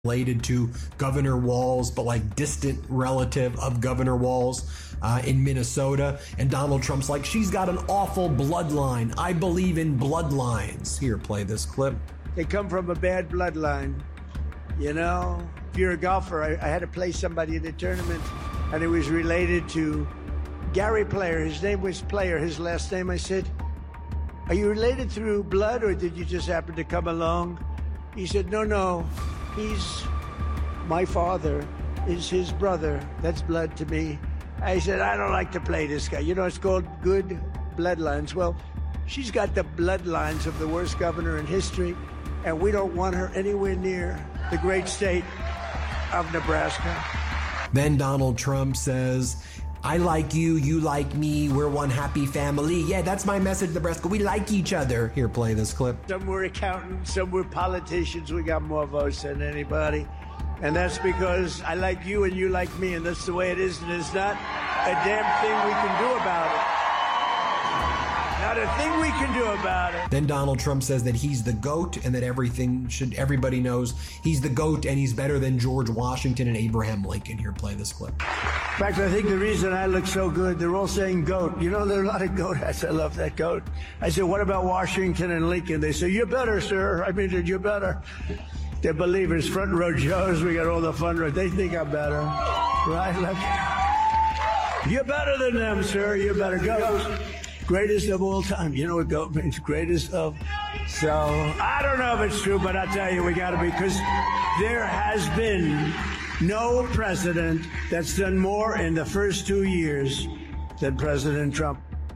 related to Governor Walz, but like distant relative of Governor Walz in Minnesota. And Donald Trump's like, she's got an awful bloodline. I believe in bloodlines. Here, play this clip. They come from a bad bloodline. You know, if you're a golfer, I had to play somebody in the tournament, and it was related to Gary Player. His name was Player, his last name. I said, are you related through blood, or did you just happen to come along? He said, no, he's my father is his brother. That's blood to me. I said, I don't like to play this guy. You know, it's called good bloodlines. Well, she's got the bloodlines of the worst governor in history, and we don't want her anywhere near the great state of Nebraska. Then Donald Trump says, I like you, you like me, we're one happy family. Yeah, that's my message, Nebraska. We like each other. Here, play this clip. Some were accountants, some were politicians. We got more votes than anybody. And that's because I like you and you like me, and that's the way it is, and there's not a damn thing we can do about it. Not a thing we can do about it. Then Donald Trump says that he's the GOAT and that everybody knows he's the GOAT and he's better than George Washington and Abraham Lincoln. Here, play this clip. In fact, I think the reason I look so good, they're all saying GOAT. You know, there are a lot of GOAT hats. I love that GOAT. I said, what about Washington and Lincoln? They say, you're better, sir. I mean, you're better. They're believers, front row Joes. We got all the fun rows. They think I'm better. Right? You're better than them, sir. You're better. GOAT. Greatest of all time. You know what GOAT means? Greatest of. So, I don't know if it's true, but I'll tell you, we got to be, because there has been no president that's done more in the first 2 years than President Trump.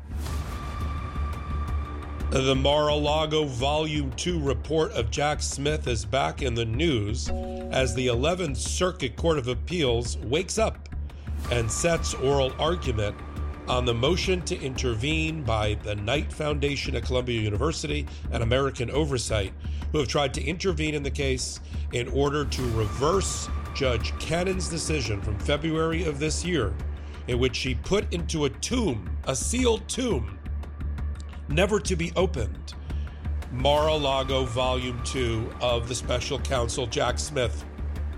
The Mar-a-Lago Volume 2 report of Jack Smith is back in the news as the 11th Circuit Court of Appeals wakes up and sets oral argument on the motion to intervene by the Knight Foundation at Columbia University and American Oversight, who have tried to intervene in the case in order to reverse Judge Cannon's decision from February of this year, in which she put into a tomb, a sealed tomb, never to be opened, Mar-a-Lago Volume 2 of the Special Counsel Jack Smith.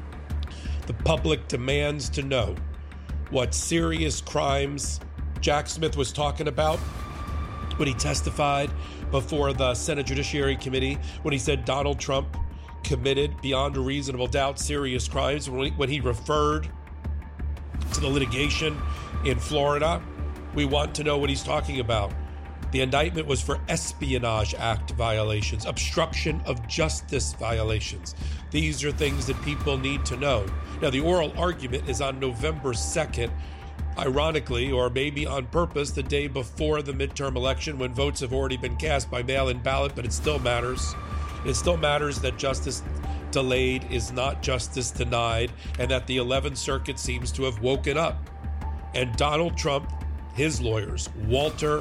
The public demands to know what serious crimes Jack Smith was talking about when he testified before the Senate Judiciary Committee, when he said Donald Trump committed beyond a reasonable doubt serious crimes, when he referred to the litigation in Florida. We want to know what he's talking about. The indictment was for Espionage Act violations, obstruction of justice violations. These are things that people need to know. Now, the oral argument is on November 2nd, ironically, or maybe on purpose, the day before the midterm election, when votes have already been cast by mail-in ballot, but it still matters. It still matters that justice delayed is not justice denied, and that the 11th Circuit seems to have woken up. And Donald Trump, his lawyers, Walter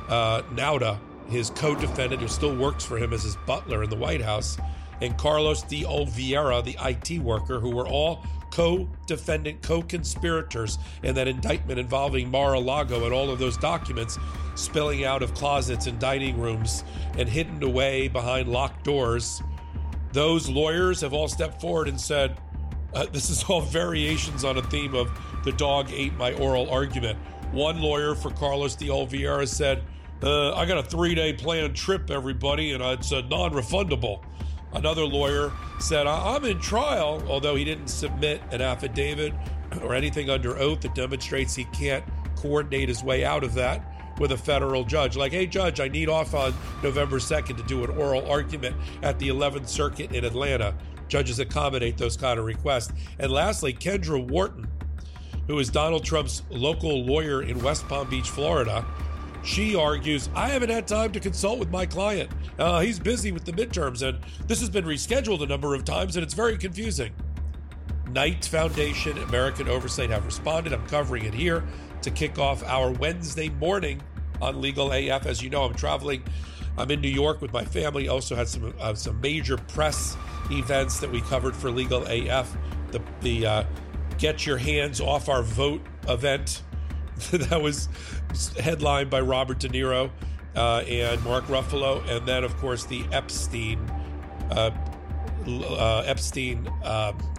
Nauta, his co-defendant who still works for him as his butler in the White House, and Carlos de Oliveira, the IT worker, who were all co-defendant, co-conspirators in that indictment involving Mar-a-Lago and all of those documents spilling out of closets and dining rooms and hidden away behind locked doors. Those lawyers have all stepped forward and said, this is all variations on a theme of the dog ate my oral argument. One lawyer for Carlos de Oliveira said, I got a 3-day planned trip, everybody, and it's non-refundable. Another lawyer said, I'm in trial, although he didn't submit an affidavit or anything under oath that demonstrates he can't coordinate his way out of that with a federal judge. Like, hey, judge, I need off on November 2nd to do an oral argument at the 11th Circuit in Atlanta. Judges accommodate those kind of requests. And lastly, Kendra Wharton, who is Donald Trump's local lawyer in West Palm Beach, Florida, she argues, I haven't had time to consult with my client. He's busy with the midterms, and this has been rescheduled a number of times, and it's very confusing. Knight Foundation, American Oversight have responded. I'm covering it here to kick off our Wednesday morning on Legal AF. As you know, I'm traveling. I'm in New York with my family. Also had some major press events that we covered for Legal AF. The Get Your Hands Off Our Vote event that was headlined by Robert De Niro and Mark Ruffalo, and then, of course, the Epstein Epstein